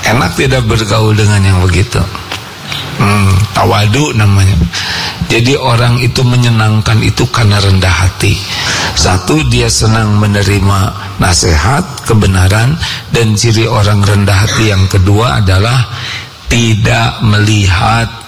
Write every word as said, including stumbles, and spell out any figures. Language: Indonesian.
Enak tidak bergaul dengan yang begitu. Hmm, tawadu namanya. Jadi orang itu menyenangkan itu karena rendah hati. Satu, dia senang menerima nasihat, kebenaran. Dan ciri orang rendah hati yang kedua adalah tidak melihat